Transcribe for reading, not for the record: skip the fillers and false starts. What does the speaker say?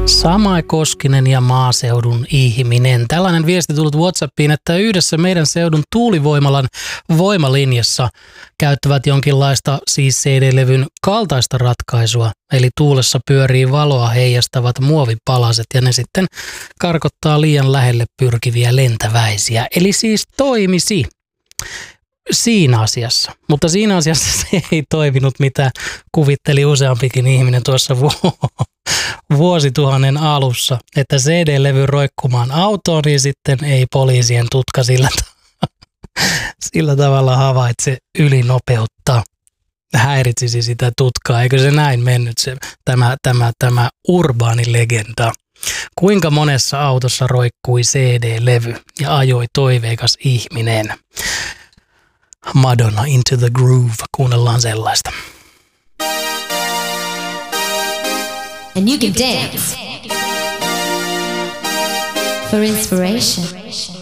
Samai Koskinen ja maaseudun ihminen. Tällainen viesti tullut WhatsAppiin, että yhdessä meidän seudun tuulivoimalan voimalinjassa käyttävät jonkinlaista siis CD-levyn kaltaista ratkaisua. Eli tuulessa pyörii valoa heijastavat muovipalaset ja ne sitten karkottaa liian lähelle pyrkiviä lentäväisiä. Eli siis toimisi siinä asiassa. Mutta siinä asiassa se ei toiminut, mitä kuvitteli useampikin ihminen tuossa vuosituhannen alussa, että CD-levy roikkumaan autoon, niin sitten ei poliisien tutka sillä tavalla havaitse ylinopeutta. Häiritsisi sitä tutkaa. Eikö se näin mennyt tämä urbaani legenda? Kuinka monessa autossa roikkui CD-levy ja ajoi toiveikas ihminen? Madonna Into the Groove. Kuunnellaan sellaista. And you can dance for inspiration.